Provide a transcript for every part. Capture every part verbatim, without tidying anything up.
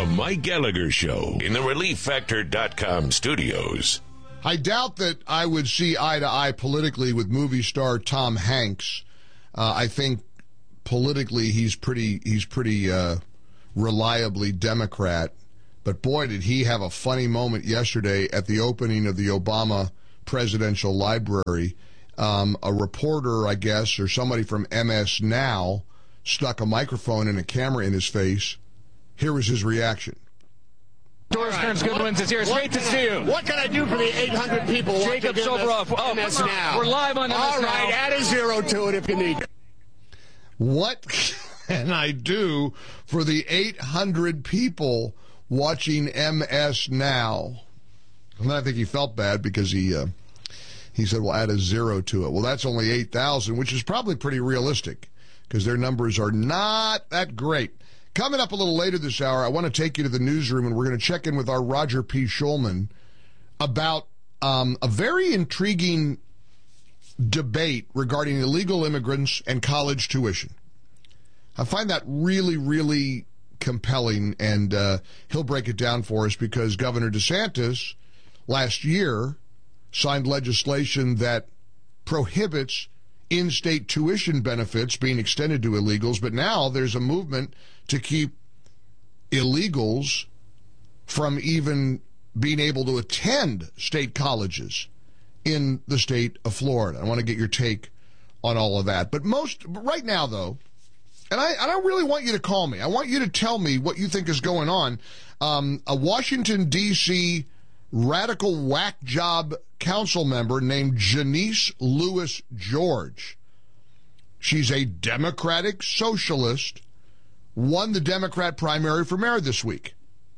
The Mike Gallagher Show in the relief factor dot com studios. I doubt that I would see eye to eye politically with movie star Tom Hanks. Uh, I think politically he's pretty he's pretty uh, reliably Democrat. But boy, did he have a funny moment yesterday at the opening of the Obama Presidential Library. Um, a reporter, I guess, or somebody from M S Now stuck a microphone and a camera in his face. Here was his reaction. Doris Kearns Goodwins is here. It's great to see you. What can I do for the eight hundred people Jacob Soboroff. Oh, M S Now? We're live on M S All Now. right, add a zero to it if you need. What can I do for the eight hundred people watching M S Now? And I think he felt bad because he uh, he said, well, add a zero to it. Well, that's only eight thousand, which is probably pretty realistic because their numbers are not that great. Coming up a little later this hour, I want to take you to the newsroom, and we're going to check in with our Roger P. Schulman about um, a very intriguing debate regarding illegal immigrants and college tuition. I find that really, really compelling, and uh, he'll break it down for us because Governor DeSantis last year signed legislation that prohibits in-state tuition benefits being extended to illegals, but now there's a movement to keep illegals from even being able to attend state colleges in the state of Florida. I want to get your take on all of that. But most, right now, though, and I, I don't really want you to call me. I want you to tell me what you think is going on. Um, a Washington, D C radical whack job council member named Janice Lewis George. She's a Democratic socialist, won the Democrat primary for mayor this week.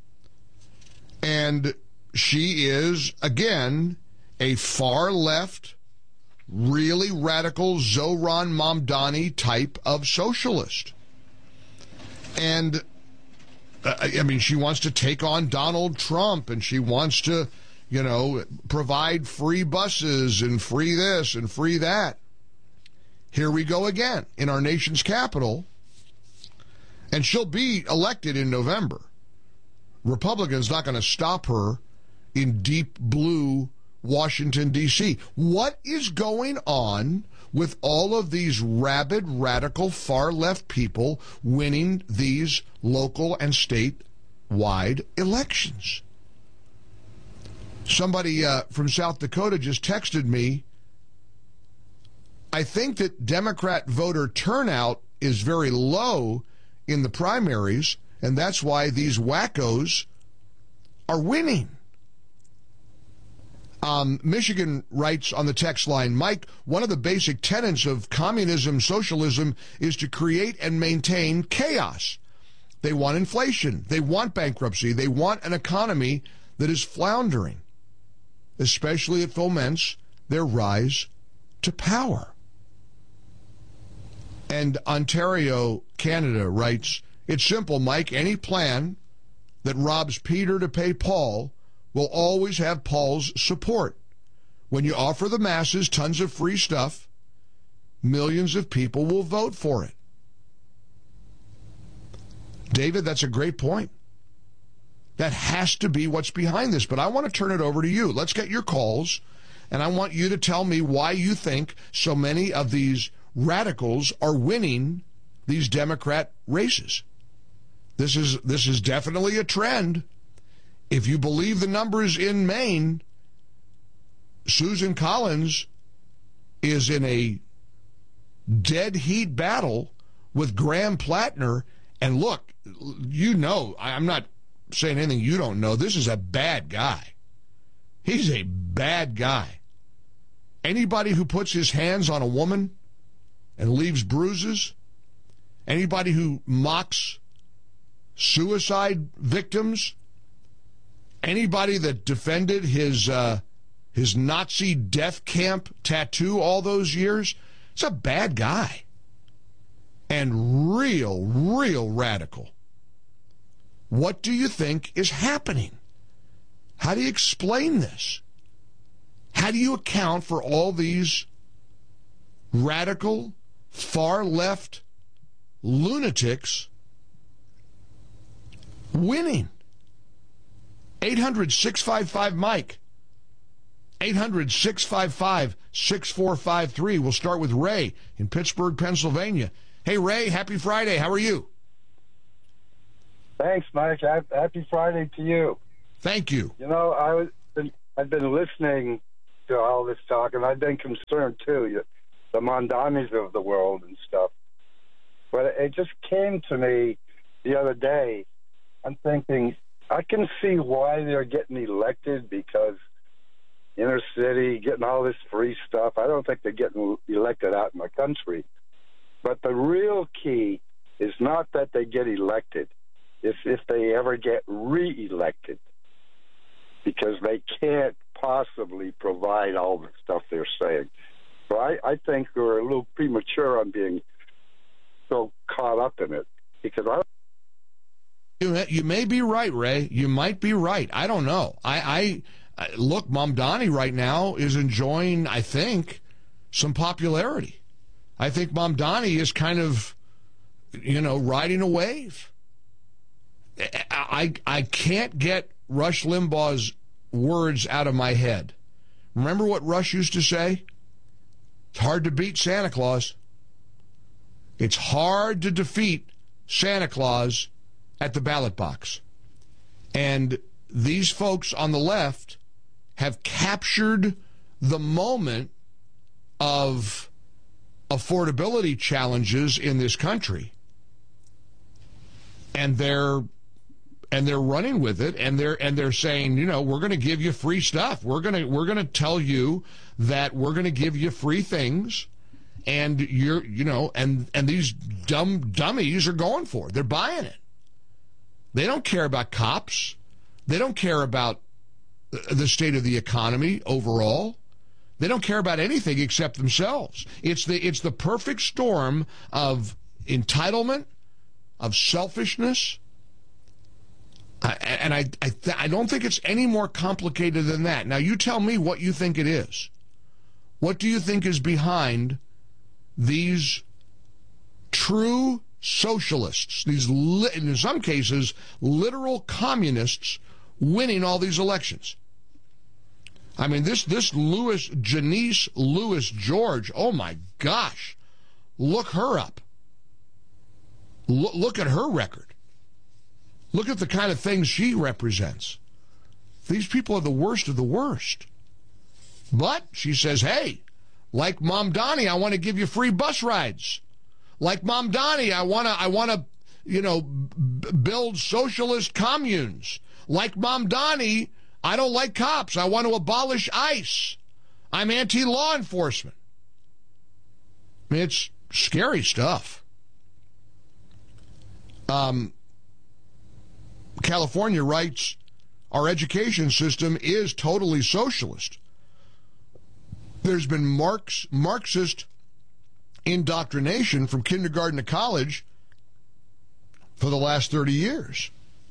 And she is, again, a far-left, really radical Zohran Mamdani type of socialist. And I mean, she wants to take on Donald Trump, and she wants to, you know, provide free buses and free this and free that. Here we go again in our nation's capital, and she'll be elected in November. Republicans not going to stop her in deep blue Washington, D C What is going on with all of these rabid, radical, far-left people winning these local and state-wide elections? Somebody uh, from South Dakota just texted me, I think that Democrat voter turnout is very low in the primaries, and that's why these wackos are winning. Um, Michigan writes on the text line, Mike, one of the basic tenets of communism, socialism is to create and maintain chaos. They want inflation. They want bankruptcy. They want an economy that is floundering, especially it foments their rise to power. And Ontario, Canada writes, it's simple, Mike. Any plan that robs Peter to pay Paul will always have Paul's support. When you offer the masses tons of free stuff, millions of people will vote for it. David, that's a great point. That has to be what's behind this, but I want to turn it over to you. Let's get your calls, and I want you to tell me why you think so many of these radicals are winning these Democrat races. This is this is definitely a trend. If you believe the numbers in Maine, Susan Collins is in a dead heat battle with Graham Plattner. And look, you know, I'm not saying anything you don't know. This is a bad guy. He's a bad guy. Anybody who puts his hands on a woman and leaves bruises, anybody who mocks suicide victims, anybody that defended his uh, his Nazi death camp tattoo all those years, it's a bad guy. And real, real radical. What do you think is happening? How do you explain this? How do you account for all these radical, far-left lunatics winning? eight hundred, six five five, Mike. eight hundred, six five five, six four five three. We'll start with Ray in Pittsburgh, Pennsylvania. Hey, Ray, happy Friday. How are you? Thanks, Mike. Happy Friday to you. Thank you. You know, I was, I've been listening to all this talk, and I've been concerned, too, the Mondanis of the world and stuff. But it just came to me the other day. I'm thinking, I can see why they're getting elected, because inner city, getting all this free stuff. I don't think they're getting elected out in the country. But the real key is not that they get elected. It's if they ever get re-elected, because they can't possibly provide all the stuff they're saying. So I, I think we're a little premature on being so caught up in it, because I You, you may be right, Ray. You might be right. I don't know. I, I look, Mamdani right now is enjoying, I think, some popularity. I think Mamdani is kind of, you know, riding a wave. I, I can't get Rush Limbaugh's words out of my head. Remember what Rush used to say? It's hard to beat Santa Claus. It's hard to defeat Santa Claus at the ballot box. And these folks on the left have captured the moment of affordability challenges in this country. And they're and they're running with it, and they're and they're saying, you know, we're going to give you free stuff. We're going to we're going to tell you that we're going to give you free things, and you're you know, and and these dumb dummies are going for it. They're buying it. They don't care about cops. They don't care about the state of the economy overall. They don't care about anything except themselves. It's the it's the perfect storm of entitlement, of selfishness. I, and I I, th- I don't think it's any more complicated than that. Now, you tell me what you think it is. What do you think is behind these true socialists, these, li- in some cases, literal communists winning all these elections? I mean, this this Lewis, Janice Lewis George, oh my gosh, look her up. L- look at her record. Look at the kind of things she represents. These people are the worst of the worst. But she says, hey, like Mamdani, I want to give you free bus rides. Like Mamdani, I want to, I want to, you know, b- build socialist communes. Like Mamdani, I don't like cops. I want to abolish ICE. I'm anti-law enforcement. I mean, it's scary stuff. Um, California writes, our education system is totally socialist. There's been Marx, Marxist indoctrination from kindergarten to college for the last thirty years.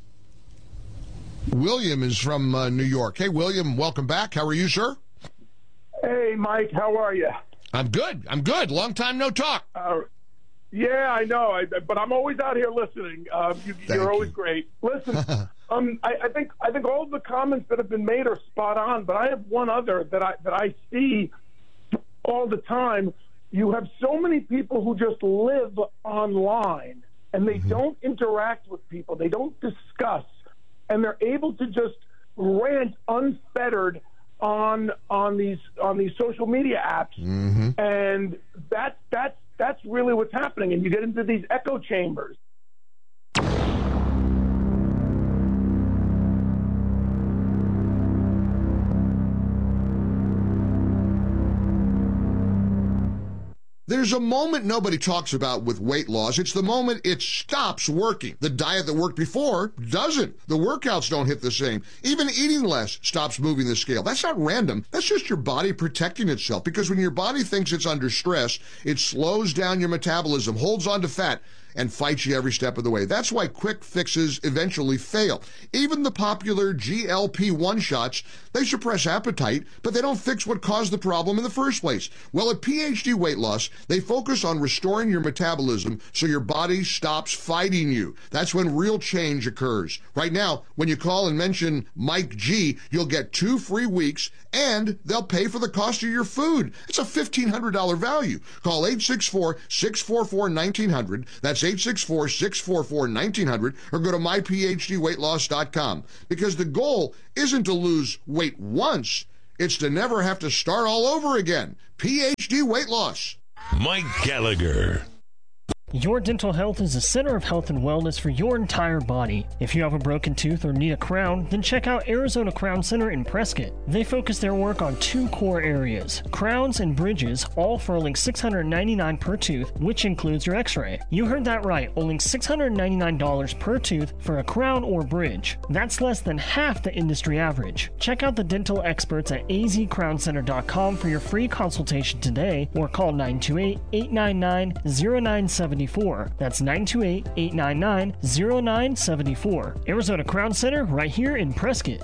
William is from uh, New York. Hey, William, welcome back. How are you, sir? Hey, Mike, how are you? I'm good. I'm good. Long time no talk. Uh, yeah, I know, I, but I'm always out here listening. Uh, you, you're always you. great. Listen, um, I, I think I think all of the comments that have been made are spot on, but I have one other that I that I see all the time. You have so many people who just live online, and they mm-hmm. don't interact with people. They don't discuss, and they're able to just rant unfettered on on these on these social media apps, mm-hmm. and that that's that's really what's happening. And you get into these echo chambers. There's a moment nobody talks about with weight loss. It's the moment it stops working. The diet that worked before doesn't. The workouts don't hit the same. Even eating less stops moving the scale. That's not random. That's just your body protecting itself, because when your body thinks it's under stress, it slows down your metabolism, holds on to fat. and fights you every step of the way. That's why quick fixes eventually fail. Even the popular G L P one shots, they suppress appetite, but they don't fix what caused the problem in the first place. Well, at P H D Weight Loss, they focus on restoring your metabolism so your body stops fighting you. That's when real change occurs. Right now, when you call and mention Mike G, you'll get two free weeks, and they'll pay for the cost of your food. It's a fifteen hundred dollars value. Call eight six four, six four four, one nine zero zero. That's eight six four, six four four, one nine zero zero, or go to my p h d weight loss dot com. Because the goal isn't to lose weight once, it's to never have to start all over again. P H D Weight Loss. Mike Gallagher. Your dental health is the center of health and wellness for your entire body. If you have a broken tooth or need a crown, then check out Arizona Crown Center in Prescott. They focus their work on two core areas, crowns and bridges, all for only six hundred ninety-nine dollars per tooth, which includes your x-ray. You heard that right, only six hundred ninety-nine dollars per tooth for a crown or bridge. That's less than half the industry average. Check out the dental experts at a z crown center dot com for your free consultation today, or call nine two eight, eight nine nine, zero nine seven four. That's nine two eight, eight nine nine, zero nine seven four. Arizona Crown Center, right here in Prescott.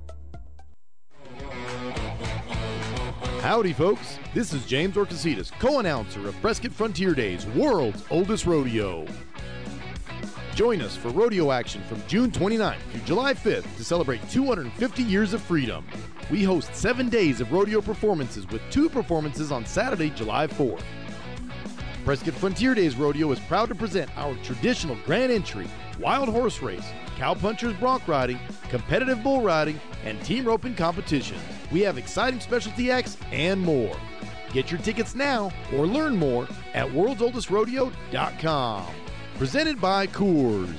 Howdy, folks. This is James Orcasitas, co-announcer of Prescott Frontier Days, world's oldest rodeo. Join us for rodeo action from June twenty-ninth through July fifth to celebrate two hundred fifty years of freedom. We host seven days of rodeo performances with two performances on Saturday, July fourth. Prescott Frontier Days Rodeo is proud to present our traditional grand entry, wild horse race, cowpunchers bronc riding, competitive bull riding, and team roping competitions. We have exciting specialty acts and more. Get your tickets now or learn more at worlds oldest rodeo dot com. Presented by Coors.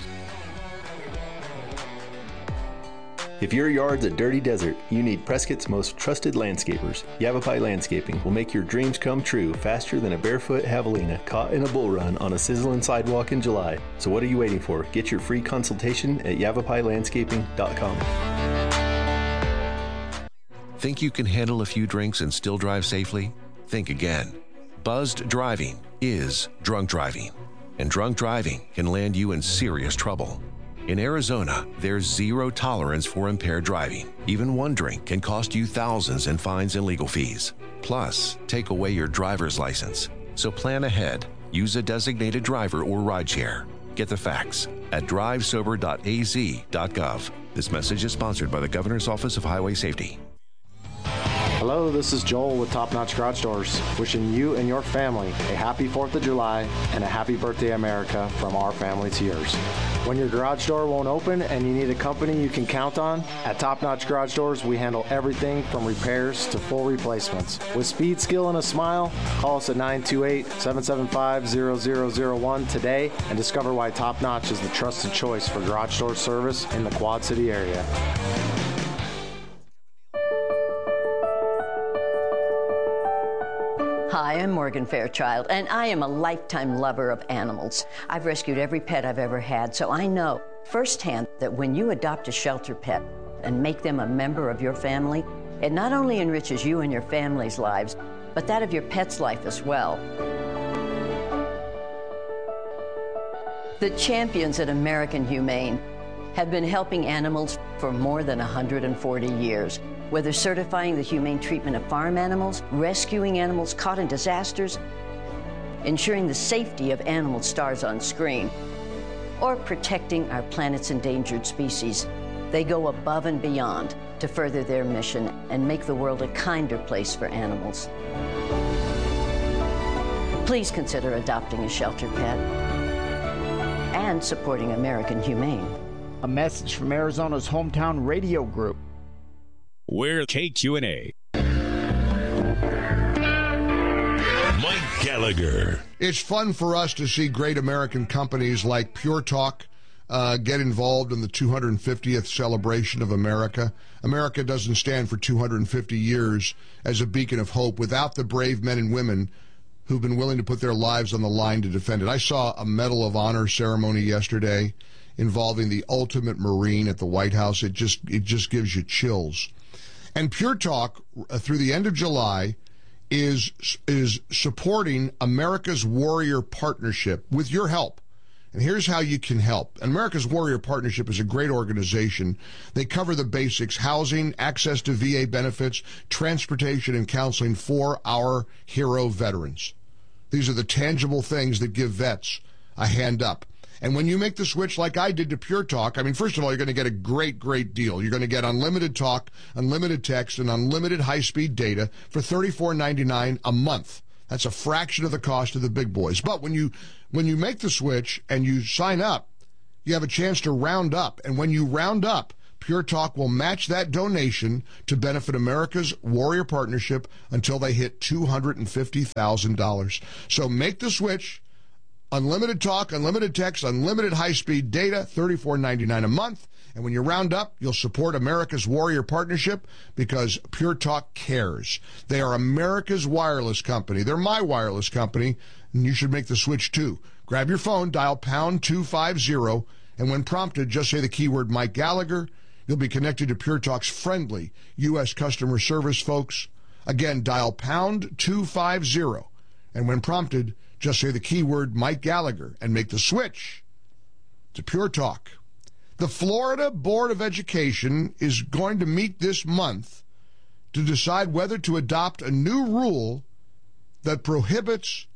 If your yard's a dirty desert, you need Prescott's most trusted landscapers. Yavapai Landscaping will make your dreams come true faster than a barefoot javelina caught in a bull run on a sizzling sidewalk in July. So what are you waiting for? Get your free consultation at yavapai landscaping dot com. Think you can handle a few drinks and still drive safely? Think again. Buzzed driving is drunk driving, and drunk driving can land you in serious trouble. In Arizona, there's zero tolerance for impaired driving. Even one drink can cost you thousands in fines and legal fees. Plus, take away your driver's license. So plan ahead. Use a designated driver or rideshare. Get the facts at drive sober dot a z dot gov. This message is sponsored by the Governor's Office of Highway Safety. Hello, this is Joel with Top Notch Garage Doors, wishing you and your family a happy fourth of July and a happy birthday, America, from our family to yours. When your garage door won't open and you need a company you can count on, at Top Notch Garage Doors, we handle everything from repairs to full replacements. With speed, skill, and a smile, call us at nine two eight, seven seven five, zero zero zero one today and discover why Top Notch is the trusted choice for garage door service in the Quad City area. Hi, I'm Morgan Fairchild, and I am a lifetime lover of animals. I've rescued every pet I've ever had, so I know firsthand that when you adopt a shelter pet and make them a member of your family, it not only enriches you and your family's lives, but that of your pet's life as well. The champions at American Humane have been helping animals for more than one hundred forty years. Whether certifying the humane treatment of farm animals, rescuing animals caught in disasters, ensuring the safety of animal stars on screen, or protecting our planet's endangered species, they go above and beyond to further their mission and make the world a kinder place for animals. Please consider adopting a shelter pet and supporting American Humane. A message from Arizona's hometown radio group. We're K Q and A. Mike Gallagher. It's fun for us to see great American companies like Pure Talk uh, get involved in the two hundred fiftieth celebration of America. America doesn't stand for two hundred fifty years as a beacon of hope without the brave men and women who've been willing to put their lives on the line to defend it. I saw a Medal of Honor ceremony yesterday involving the ultimate Marine at the White House. It just it just gives you chills. And Pure Talk, uh, through the end of July, is is supporting America's Warrior Partnership with your help. And here's how you can help. America's Warrior Partnership is a great organization. They cover the basics: housing, access to V A benefits, transportation, and counseling for our hero veterans. These are the tangible things that give vets a hand up. And when you make the switch like I did to Pure Talk, I mean, first of all, you're going to get a great, great deal. You're going to get unlimited talk, unlimited text, and unlimited high-speed data for thirty-four ninety-nine a month. That's a fraction of the cost of the big boys. But when you when you make the switch and you sign up, you have a chance to round up. And when you round up, Pure Talk will match that donation to benefit America's Warrior Partnership until they hit two hundred fifty thousand dollars. So make the switch. Unlimited talk, unlimited text, unlimited high-speed data, thirty-four ninety-nine a month. And when you round up, you'll support America's Warrior Partnership because Pure Talk cares. They are America's wireless company. They're my wireless company, and you should make the switch too. Grab your phone, dial pound two fifty, and when prompted, just say the keyword Mike Gallagher. You'll be connected to Pure Talk's friendly U S customer service folks. Again, dial pound two fifty, and when prompted, just say the keyword Mike Gallagher and make the switch to Pure Talk. The Florida Board of Education is going to meet this month to decide whether to adopt a new rule that prohibits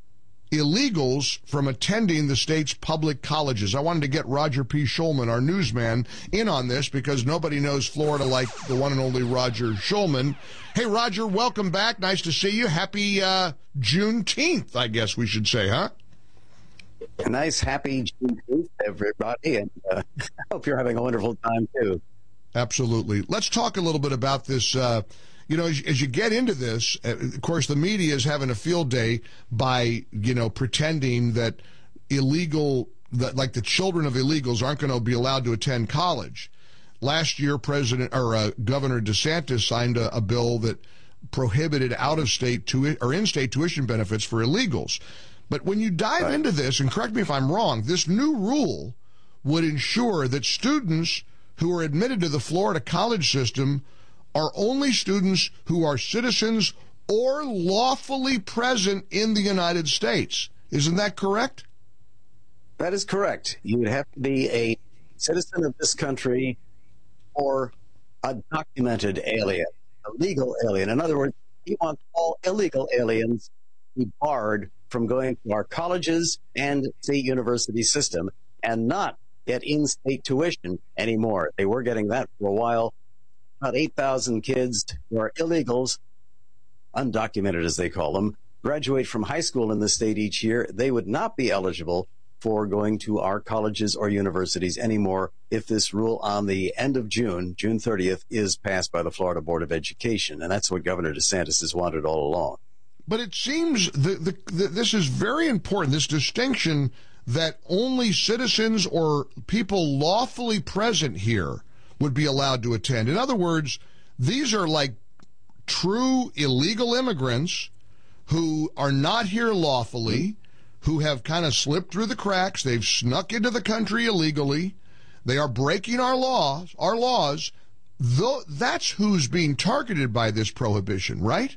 illegals from attending the state's public colleges. I wanted to get Roger P. Schulman, our newsman, in on this because nobody knows Florida like the one and only Roger Schulman. Hey, Roger, welcome back. Nice to see you. Happy uh, Juneteenth, I guess we should say, huh? A nice, happy Juneteenth, everybody, and uh, I hope you're having a wonderful time, too. Absolutely. Let's talk a little bit about this. Uh, you know, as, as you get into this, uh, of course, the media is having a field day by, you know, pretending that illegal, that like the children of illegals aren't going to be allowed to attend college. Last year, President or uh, Governor DeSantis signed a, a bill that prohibited out-of-state tui- or in-state tuition benefits for illegals. But when you dive right. into this, and correct me if I'm wrong, this new rule would ensure that students who are admitted to the Florida college system are only students who are citizens or lawfully present in the United States. Isn't that correct? That is correct. You would have to be a citizen of this country or a documented alien, a legal alien. In other words, he wants all illegal aliens to be barred from going to our colleges and state university system and not get in-state tuition anymore. They were getting that for a while. About eight thousand kids who are illegals, undocumented as they call them, graduate from high school in the state each year. They would not be eligible for going to our colleges or universities anymore if this rule on the end of June, June thirtieth, is passed by the Florida Board of Education. And that's what Governor DeSantis has wanted all along. But it seems that the, the, this is very important, this distinction that only citizens or people lawfully present here would be allowed to attend. In other words, these are like true illegal immigrants who are not here lawfully, who have kind of slipped through the cracks. They've snuck into the country illegally. They are breaking our laws, our laws. Though that's who's being targeted by this prohibition, right?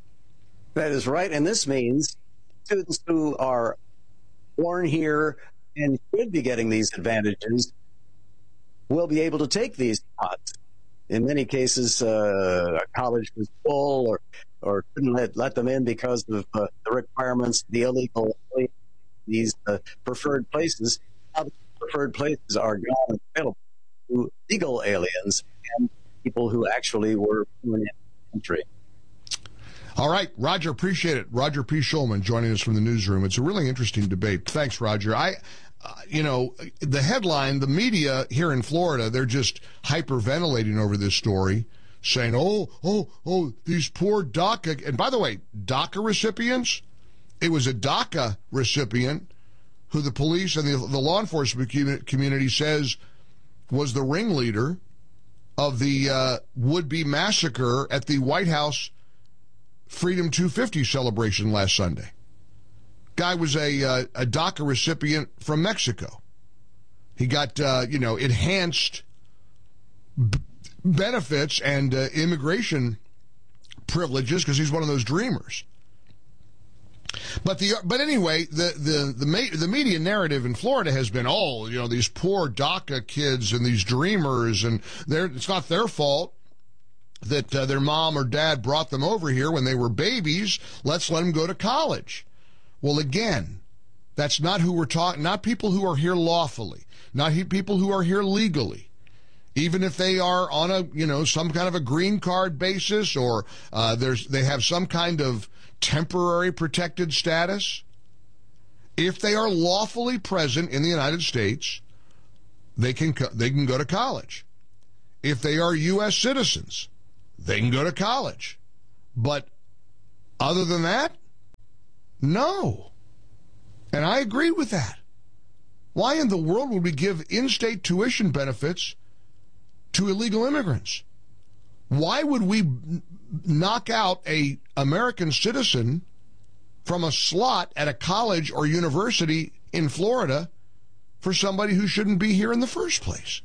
That is right, and this means students who are born here and should be getting these advantages will be able to take these spots. In many cases, uh, a college was full or or couldn't let, let them in because of uh, the requirements, the illegal, these uh, preferred places. Now the preferred places are gone and available to legal aliens and people who actually were born in the country. All right, Roger, appreciate it. Roger P. Schulman joining us from the newsroom. It's a really interesting debate. Thanks, Roger. I, uh, you know, the headline, the media here in Florida, they're just hyperventilating over this story, saying, oh, oh, oh, these poor DACA. And by the way, DACA recipients, it was a DACA recipient who the police and the, the law enforcement community says was the ringleader of the uh, would-be massacre at the White House Freedom two fifty celebration last Sunday. Guy was a uh, a DACA recipient from Mexico. He got, uh, you know, enhanced b- benefits and uh, immigration privileges because he's one of those dreamers. But the but anyway, the the the, the media narrative in Florida has been, oh, you know, these poor DACA kids and these dreamers, and they're, it's not their fault that uh, their mom or dad brought them over here when they were babies. Let's let them go to college. Well, again, that's not who we're talking. Not people who are here lawfully. Not he, people who are here legally. Even if they are on a, you know, some kind of a green card basis, or uh, there's they have some kind of temporary protected status, if they are lawfully present in the United States, they can they can go to college. If they are U S citizens, they can go to college. But other than that, no. And I agree with that. Why in the world would we give in-state tuition benefits to illegal immigrants? Why would we knock out a American citizen from a slot at a college or university in Florida for somebody who shouldn't be here in the first place?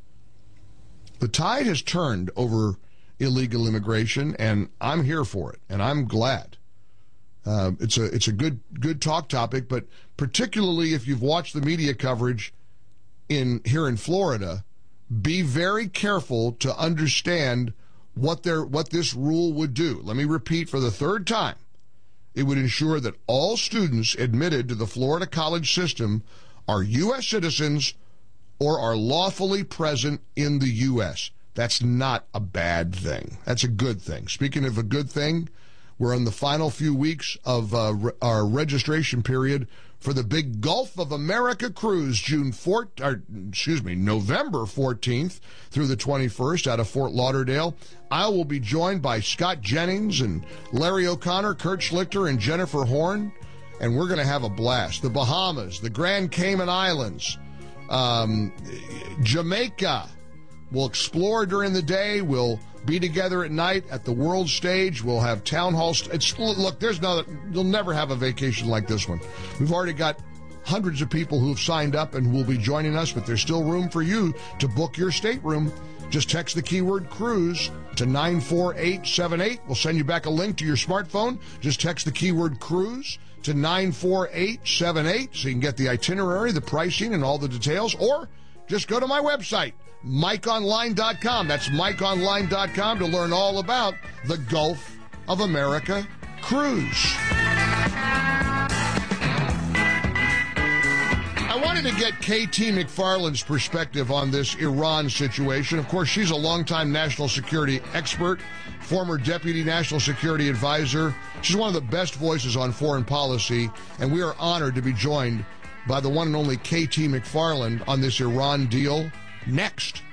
The tide has turned over illegal immigration, and I'm here for it, and I'm glad. Uh, it's a it's a good good talk topic, but particularly if you've watched the media coverage in here in Florida, be very careful to understand what their what this rule would do. Let me repeat for the third time. It would ensure that all students admitted to the Florida college system are U S citizens or are lawfully present in the U S. That's not a bad thing. That's a good thing. Speaking of a good thing, we're in the final few weeks of uh, re- our registration period for the big Gulf of America cruise, June fourth, or, excuse me, November fourteenth through the twenty-first out of Fort Lauderdale. I will be joined by Scott Jennings and Larry O'Connor, Kurt Schlichter, and Jennifer Horn, and we're going to have a blast. The Bahamas, the Grand Cayman Islands, um, Jamaica. We'll explore during the day. We'll be together at night at the world stage. We'll have town halls. It's look, there's no, you'll never have a vacation like this one. We've already got hundreds of people who've signed up and will be joining us, but there's still room for you to book your stateroom. Just text the keyword cruise to nine four eight seven eight. We'll send you back a link to your smartphone. Just text the keyword cruise to nine four eight seven eight so you can get the itinerary, the pricing, and all the details. Or just go to my website, Mike Online dot com. That's Mike Online dot com to learn all about the Gulf of America cruise. I wanted to get K T McFarland's perspective on this Iran situation. Of course, she's a longtime national security expert, former deputy national security advisor. She's one of the best voices on foreign policy, and we are honored to be joined by the one and only K T McFarland on this Iran deal. Next.